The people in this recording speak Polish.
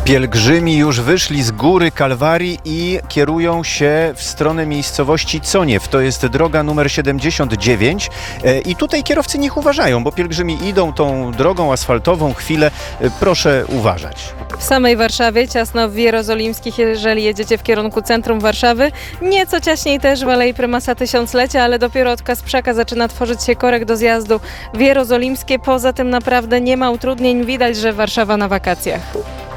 Pielgrzymi już wyszli z góry Kalwarii i kierują się w stronę miejscowości Coniew. To jest droga numer 79 i tutaj kierowcy niech uważają, bo pielgrzymi idą tą drogą asfaltową chwilę. Proszę uważać. W samej Warszawie, ciasno w Jerozolimskich, jeżeli jedziecie w kierunku centrum Warszawy. Nieco ciaśniej też w Alei Prymasa Tysiąclecia, ale dopiero od Kasprzaka zaczyna tworzyć się korek do zjazdu w Jerozolimskie. Poza tym naprawdę nie ma utrudnień. Widać, że Warszawa na wakacjach.